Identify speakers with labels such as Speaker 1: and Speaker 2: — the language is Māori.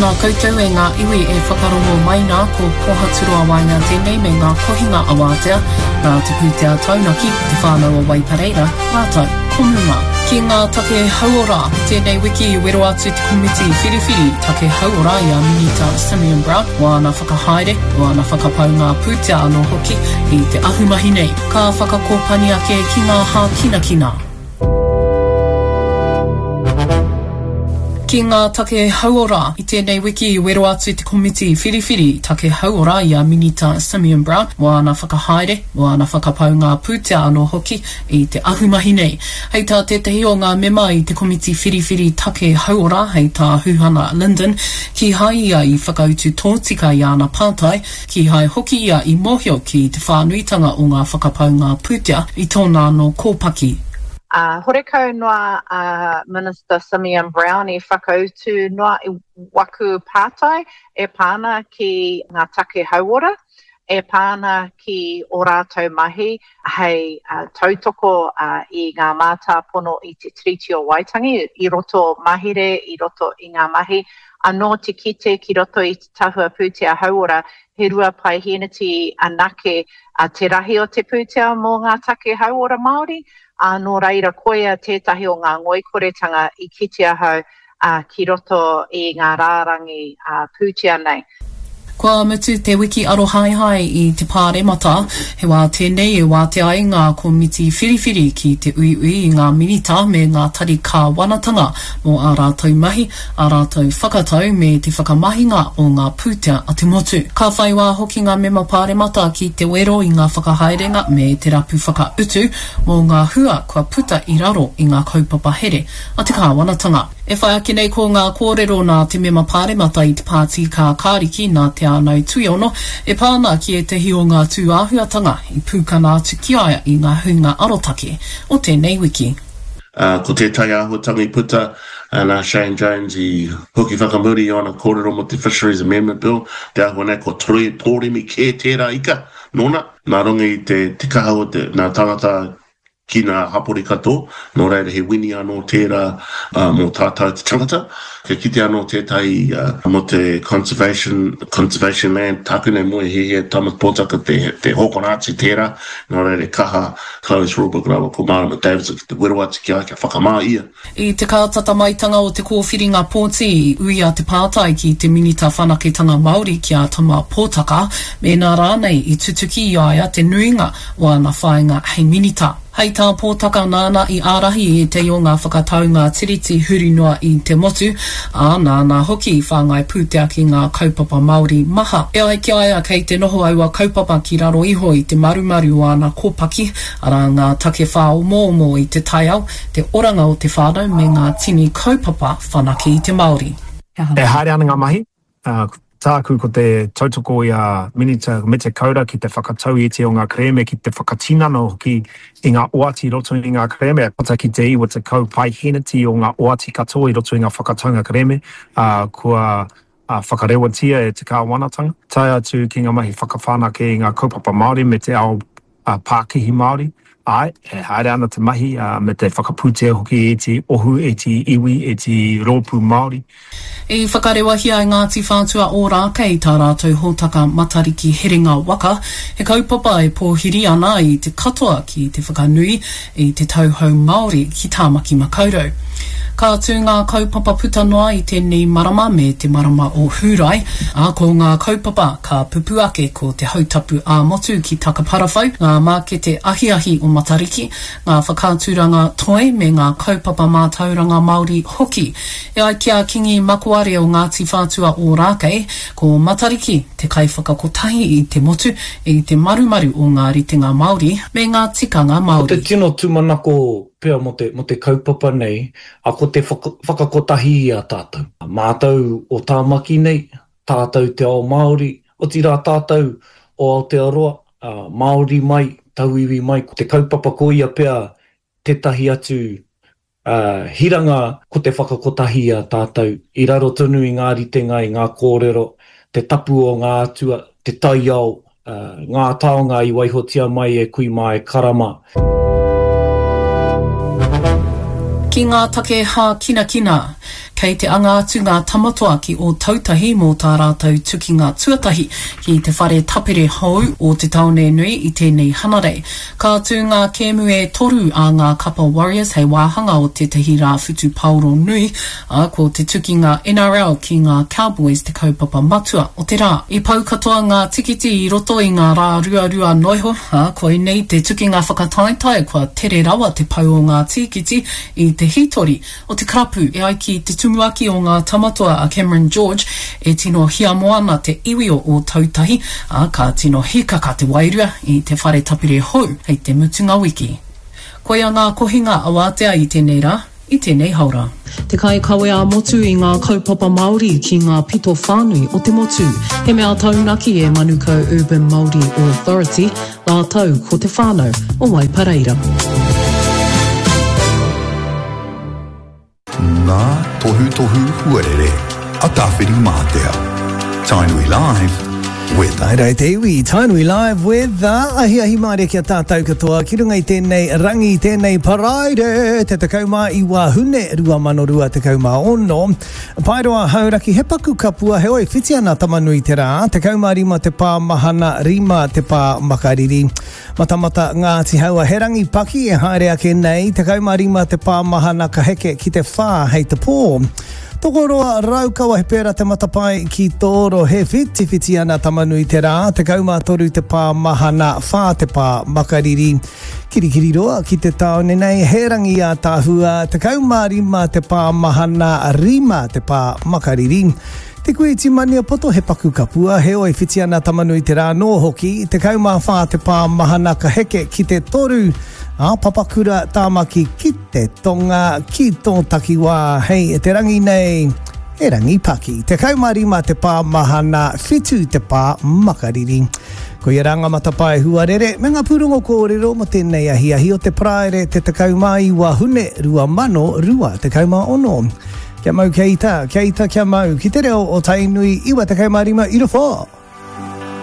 Speaker 1: Tēnā koutou e ngā iwi e whakarongo mai nā ko Pohaturua Wainga tēnei me ngā kohinga awatea, nā te pūtea taunaki, te whānau o Waipareira, rātou, konunga. Ki ngā take hauora, tēnei wiki I wero atu te komiti whiriwhiri take hauora I a Minita Simeon Brown, o ana whakahaere, o ana whakapau ngā pūtea anō hoki I te ahumahi nei. Ka whakakōpani ake ki ngā hā kinakina. Ki ngā take hauora, I tēnei wiki I wero atu te komiti whiriwhiri take hauora I a Minita Simeon Brown, o ana whakahaere, o ana whakapau ngā pūtea anō hoki I te ahumahi nei. Hei tā tētahi o ngā mema I te komiti whiriwhiri take hauora, hei tā Huhana Linden, ki hai ia I whakautu tōtika I ana pātai, ki hai hoki ia I mohio ki te whānuitanga o ngā whakapau ngā pūtea I tōna anō kōpaki.
Speaker 2: Horekau noa Minister Simeon Brown I whakautu noa I waku pātai e pāna ki ngā take hauora, e pāna ki o rātou mahi hei tautoko I ngā mātā pono I te Tiriti o Waitangi, I roto mahire, I roto I ngā mahi, anō te kite ki roto I te tahua pūtea hauora, he rua pai heneti anake te rahi o te pūtea mō ngā take hauora Māori, nō reira koea tētahi o ngā ngoikoretanga I kitea hau ki roto I ngā rārangi pūtea nei.
Speaker 1: Kua mutu te wiki arohaihai I te pāremata, he wā tēnei e wā te ai ngā komiti whiriwhiri ki te uiui I ngā minita me ngā tari kāwanatanga mō ā rātou mahi, ā rātou whakatau me te whakamahinga o ngā pūtea a te motu. Ka whaiwā hoki ngā mema pāremata ki te wero I ngā whakahaerenga me te rapu whakautu mō ngā hua kua puta I raro I ngā kaupapa here a te kāwanatanga. E whai ake nei ko ngā kōrero nā te mema pāremata I te pāti kā kāriki nā te ānau tuiono, e pāna ki e te hi o ngā tūāhuatanga I pūkana atu ki aia I ngā hunga arotake o tēnei wiki.
Speaker 3: Ko te tai āhuatanga I puta, nā Shane Jones I hoki whakamuri o ana kōrero mo te Fisheries Amendment Bill, te ahua nei ko tōremi kē tērā ika, nōna, nā runga I te kaha o nā tangata ki ngā hapori kato, nō reira he wini anō tērā mō tātou te tangata. Ka kite anō tētai mo te conservation land, tāpune moe he Thomas Pōtaka te hokonāti tērā, nō reira kaha close rulebook rawa ko Marama Davidson ki te wirawati ki ai kia whakamā ia.
Speaker 1: I te kātatamaitanga o te kōwhiringa pōti I uia te pātai ki te minita whanaketanga Māori ki a Tama Pōtaka, me nā rānei I tutuki I aia te nuinga o ana whainga hei minita. Hei tā pōtaka nāna I ārahi I te o ngā whakataunga tiriti huri noa I te motu, nāna hoki I whāngai pūtea ki ngā kaupapa Māori maha. E ai ki aia kei te noho aua kaupapa ki raro iho I te marumaru o ana kōpaki, ara ngā take whāo mōmo I te taiao, te oranga o te whānau me ngā tini kaupapa whanaki I te Māori.
Speaker 4: E haere ana ngā mahi, tāku ko te tautoko I a Minita me te kaura ki te whakatau I te o ngā kreme ki te whakatinano ki I ngā oati roto I ngā kreme, pata ki te iwa te kaupai heneti o ngā oati katoa I roto I ngā whakataunga kreme, kua whakarewatia e te kāwanatanga. Tai atu ki ngā mahi whakawhanake I ngā kaupapa Māori me te ao Pākihi Māori. Ai, e haere ana te mahi me te whakapūtea hoki E te ohu, E te iwi, E te rōpū Māori.
Speaker 1: I whakarewahia I Ngāti Whātua o Rāka I tā rātou hōtaka matariki heringa waka, he kaupapa e pōhiri ana I te katoa ki te whakanui I te tauhou Māori ki Tāmaki Makaurau. Ka tū ngā kaupapa puta noa I tēnei marama me te marama o Hūrai, ko ngā kaupapa ka pupu ake ko te hautapu a motu ki Takaparawhau, ngā mākete ahi o Matariki, ngā whakāturanga toi me ngā kaupapa mātauranga Māori hoki. E ai kia kingi makuare o Ngāti Whātua o Rākei, ko Matariki te kaiwhakakotahi I te motu, I te marumaru o ngā ritenga Māori, me ngā tikanga Māori.
Speaker 5: Ko te tino tūmanako pēr mo te kaupapa nei, a ko te whakakotahi I a tātou. Mātou o Tāmaki nei, tātou te ao Māori, o tira tātou o Aotearoa, Māori mai, tauiwi mai, ko te kaupapa ko ia pēr tētahi atu hiranga ko te whakakotahi a tātou, I raro tonu I ngā ritenga I ngā kōrero, te tapu o ngā atua, te taiao, ngā taonga I waihotia mai e kui mai karama.
Speaker 1: Ki ngā take hā kinakina, kei te anga atu ngā tamatoa ki o tautahi mō tā rātou tuki ngā tuatahi ki te whare tapere hou o te taone nui i tēnei hanarei. Ka atu ngā kēmu e toru a ngā Kapa Warriors hei wāhanga o te tehi rā whutu Pauro nui, ko te tuki ngā NRL ki ngā Cowboys te kaupapa matua o te rā. I pau katoa ngā tikiti i roto i ngā rā rua noiho, koe nei te tuki ngā whakataetai kua tere rawa te pau o ngā tikiti i te hitori o te karapu e ai ki te tumuaki o ngā tamatoa a Cameron George e tino hia moana te iwio o tautahi, ka tino hikaka te wairua i te whare tapire hou hei te mutunga wiki. Koe a ngā kohinga awatea i tēnei rā, i tēnei haura. Te kai kawe a motu i ngā kaupapa Māori ki ngā pito whānui o te motu. He mea taunaki e Manukau Urban Māori Authority, la tau ko te whānau o Waipareira.
Speaker 6: Ngā tohu huarere, a tawhiri mātea. Tainui Live with
Speaker 7: Ai te iwi, Tainui Live with ahi maare kia tātou katoa ki runga i tēnei rangi tēnei paraire te takauma i wahune rua mano rua te kauma ono pairoa hauraki he paku kapua he oi whiti ana tamanui te rā takauma rima te pā mahana rima te pā makariri matamata ngā ti haua he rangi paki e haere ake nei takauma rima te pā mahana ka heke ki te whā hei te pō Tokoroa raukawa he pēra te matapai ki tōro he whiti ana tamanui te rā, te kauma toru te pā mahana whā te pā makariri. Kirikiri roa ki te taone nei he rangi a tāhua, te kauma rima te pā mahana rima te pā makariri. Te koe ti mania poto he paku kapua, he oi whiti ana tamanui te rā no hoki, te kauma whā te pā mahana ka heke ki te toru, papakura tāmaki ki te tonga, ki tō takiwā, hei te rangi nei, he rangi paki. Te kaumarima te pā mahana, whitu te pā makariri. Ko i ranga matapai huarere, me ngā pūrongo kōrero mo tēnei ahi o te praere te kaumai wahune rua mano rua te kauma ono. Kia mau kia ita, kia mau, ki te reo o Tainui, iwa te kaumarima i rofo.